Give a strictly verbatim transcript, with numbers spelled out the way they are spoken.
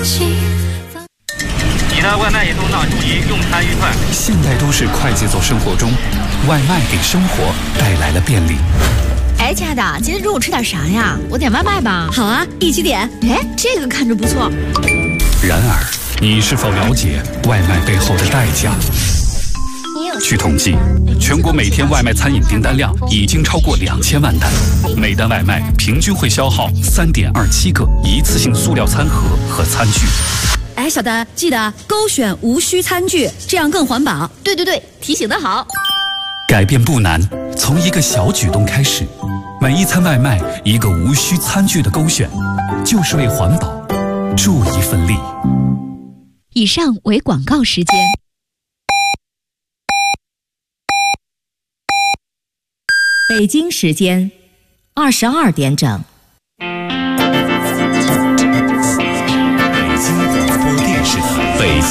你的外卖移动到即用餐愉快。 现代都市快节奏生活中，外卖给生活带来了便利。 哎，亲爱的，今天中午吃点啥呀？我点外卖吧。 好啊，一起点。 哎，这个看着不错。 然而，你是否了解外卖背后的代价？据统计，全国每天外卖餐饮订单量已经超过两千万单，每单外卖平均会消耗三点二七个一次性塑料餐盒和餐具。 哎，小的，记得勾选无需餐具，这样更环保。 对对对，提醒得好。 改变不难，从一个小举动开始。每一餐外卖一个无需餐具的勾选，就是为环保助一份力。 以上为广告时间。北京时间二十二点整。 北京广播电视台。北京。